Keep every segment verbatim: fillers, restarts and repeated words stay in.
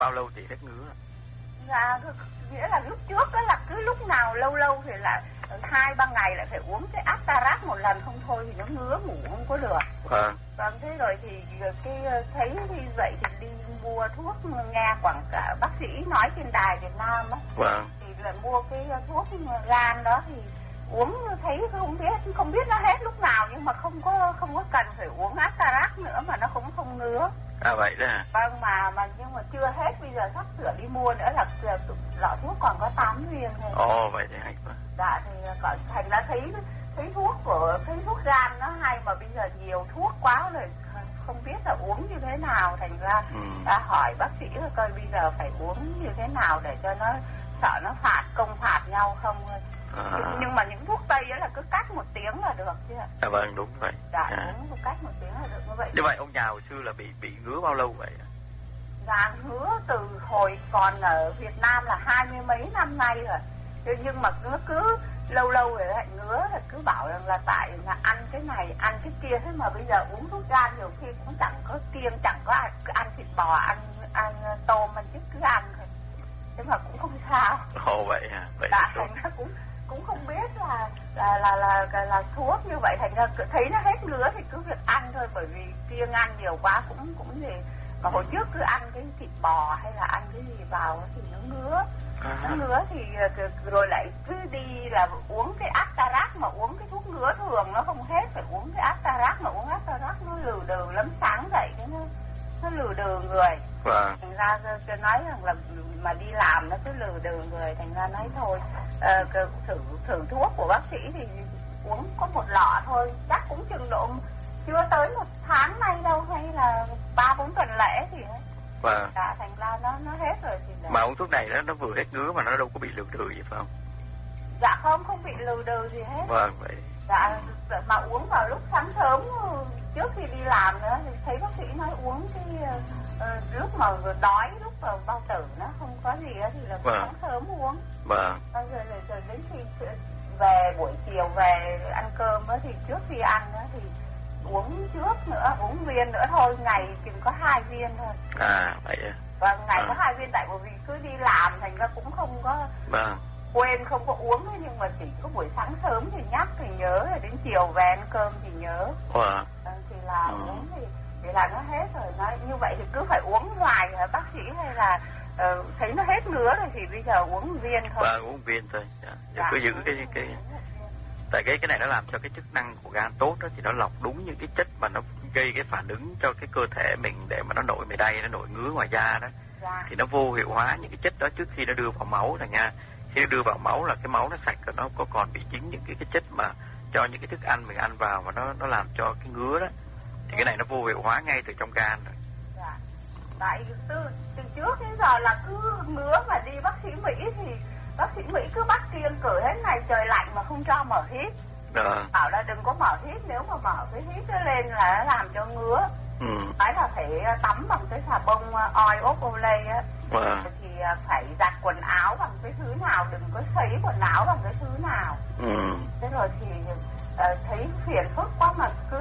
bao lâu thì hết ngứa? Dạ, nghĩa là lúc trước đó là cứ lúc nào lâu lâu thì là hai ba ngày lại phải uống cái Actarak một lần, không thôi thì nó ngứa ngủ không có được. Vâng. Vâng, thế rồi thì cái thấy như vậy thì đi mua thuốc, nghe quảng cáo bác sĩ nói trên đài Việt Nam á. Vâng. Thì là mua cái thuốc gan đó thì uống thấy không biết không biết nó hết lúc nào, nhưng mà không có không có cần phải uống Actarak nữa mà nó cũng không ngứa. À vậy đó à? Vâng, mà mà nhưng mà chưa hết, bây giờ sắp sửa đi mua nữa là lọ thuốc còn có tám viên thôi. Ồ vậy thì hay quá. Dạ thì còn thành ra thấy thấy thuốc của thấy thuốc gan nó hay, mà bây giờ nhiều thuốc quá rồi không biết là uống như thế nào, thành ra ừ. ta hỏi bác sĩ là coi bây giờ phải uống như thế nào để cho nó sợ nó phạt công phạt nhau không thôi. À. Nhưng mà những thuốc tây đó là cứ cách một tiếng là được chứ ạ. À vâng, đúng vậy. Dạ, à. uống một cách một tiếng là được như vậy. Như vậy ông nhà hồi xưa là bị bị ngứa bao lâu vậy? Dạ, ngứa từ hồi còn ở Việt Nam là hai mươi mấy năm nay rồi. Nhưng mà nó cứ lâu lâu rồi lại ngứa, là cứ bảo rằng là tại là ăn cái này ăn cái kia, thế mà bây giờ uống thuốc gan nhiều khi cũng chẳng có kiêng, chẳng có ăn, ăn thịt bò, ăn ăn tôm, ăn chứ cứ ăn thôi. Thế mà cũng không sao. Ồ vậy hả? Vậy dạ, thành ra cũng cũng không biết là là là là là, là thuốc như vậy, thành ra thấy nó hết ngứa thì cứ việc ăn thôi, bởi vì kiêng ăn nhiều quá cũng cũng gì. Mà hồi trước cứ ăn cái thịt bò hay là ăn cái gì vào thì nó ngứa. À. Nó ngứa thì rồi lại cứ đi là uống cái Actarak, mà uống cái thuốc ngứa thường nó không hết, phải uống cái Actarak, mà uống Actarak nó lừ đừ lắm, sáng dậy cái nó nó lừ đừ người. Vâng. Thành ra tôi nói rằng là mà đi làm nó cứ lừ đừ người, thành ra nói thôi uh, thử thử thuốc của bác sĩ thì uống có một lọ thôi, chắc cũng chừng độ chưa tới một tháng nay đâu, hay là ba bốn tuần lễ thì hết. Vâng. Dạ, thành ra nó nó hết rồi thì là... Mà uống thuốc này nó nó vừa hết ngứa mà nó đâu có bị lừ đừ gì phải không? Dạ không, không bị lừ đừ gì hết. Vâng vậy. Dạ, mà uống vào lúc sáng sớm trước khi đi làm nữa thì thấy bác sĩ nói uống cái uh, lúc mà đói, lúc mà bao tử nó không có gì đó thì là vâng. Sáng sớm uống. Vâng. Rồi, rồi, rồi, rồi đến khi về buổi chiều về ăn cơm đó thì trước khi ăn đó thì uống trước nữa, uống viên nữa thôi, ngày chừng có hai viên thôi. À vậy à. Vâng, ngày à. Có hai viên, tại vì cứ đi làm thành ra cũng không có vâng. Quên không có uống, nhưng mà chỉ có buổi sáng sớm thì nhắc thì nhớ, rồi đến chiều về ăn cơm thì nhớ. Vâng. À, thì là ừ. uống thì, thì là nó hết rồi. Nói như vậy thì cứ phải uống hoài hả bác sĩ, hay là uh, thấy nó hết ngứa rồi thì bây giờ uống viên thôi? Vâng, uống viên thôi. Dạ. Dạ, cứ giữ cái cái tại cái cái này nó làm cho cái chức năng của gan tốt đó, thì nó lọc đúng những cái chất mà nó gây cái phản ứng cho cái cơ thể mình để mà nó nổi mề đay, nó nổi ngứa ngoài da đó. Dạ. Thì nó vô hiệu hóa những cái chất đó trước khi nó đưa vào máu rồi nha. Khi nó đưa vào máu là cái máu nó sạch rồi, nó có còn bị dính những cái cái chất mà cho những cái thức ăn mình ăn vào mà nó nó làm cho cái ngứa đó, thì cái này nó vô hiệu hóa ngay từ trong gan rồi. Dạ. Tại từ từ trước đến giờ là cứ ngứa mà đi bác sĩ Mỹ thì bác sĩ Mỹ cứ bắt kiêng cử hết ngày trời lạnh mà không cho mở hít. Ờ. Bảo là đừng có mở hít, nếu mà mở cái hít nó lên là nó làm cho ngứa. Ừ. Phải là phải tắm bằng cái xà bông oil of Olay á. À. Thì phải giặt quần áo bằng cái thứ nào, đừng có sấy quần áo bằng cái thứ nào. Ừ. Thế rồi thì uh, thấy phiền phức quá mà cứ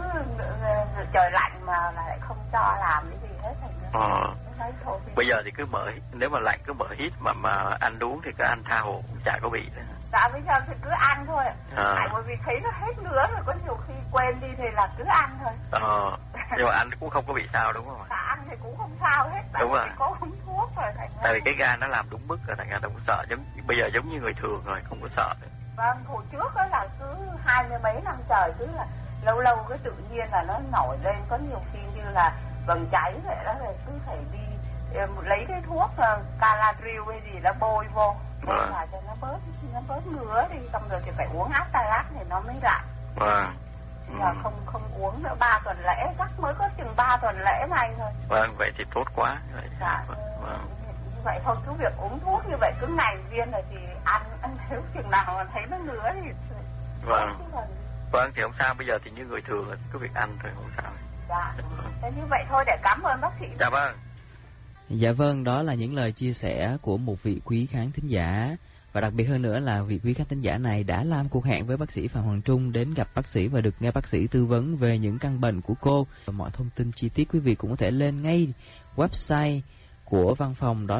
uh, trời lạnh mà lại không cho làm cái gì hết, thành ra à. Thôi, bây giờ thì cứ mở, nếu mà lạnh cứ mở hít, mà mà ăn uống thì cứ ăn tha hồ, cũng chả có bị nữa. Dạ bây giờ thì cứ ăn thôi. À. Tại bởi vì thấy nó hết ngứa rồi, có nhiều khi quên đi thì là cứ ăn thôi. Ờ. Nhưng mà ăn cũng không có bị sao đúng không? Dạ ăn thì cũng không sao hết. Tại đúng rồi. Có uống thuốc rồi. Thành tại vì cái gan nó làm đúng mức rồi, thành ra đâu có sợ, giống bây giờ giống như người thường rồi, không có sợ nữa. Vâng, hồi trước đó là cứ hai mươi mấy năm trời cứ là lâu lâu cái tự nhiên là nó nổi lên, có nhiều khi như là vầng cháy vậy đó, rồi cứ phải đi lấy cái thuốc uh, Caladril hay gì đó bôi vô, bôi à. Vào cho nó bớt nó bớt ngứa đi, xong rồi thì phải uống Actarak thì nó mới lại. À. Bây giờ không không uống nữa, ba tuần lễ chắc mới có chừng ba tuần lễ này thôi. Vâng, vậy thì tốt quá. Vậy. Dạ. Vâng. Như vậy thôi, cứ việc uống thuốc như vậy cứ ngày viên rồi thì ăn ăn nếu chừng nào mà thấy nó ngứa thì. Vâng. Vâng thì không sao, bây giờ thì như người thường là cứ việc ăn thôi, không sao. Dạ. Thế như vậy thôi, để cảm ơn bác sĩ. Dạ vâng. Dạ vâng, đó là những lời chia sẻ của một vị quý khán thính giả. Và đặc biệt hơn nữa là vị quý khán thính giả này đã làm cuộc hẹn với bác sĩ Phạm Hoàng Trung đến gặp bác sĩ và được nghe bác sĩ tư vấn về những căn bệnh của cô. Và mọi thông tin chi tiết quý vị cũng có thể lên ngay website của văn phòng đó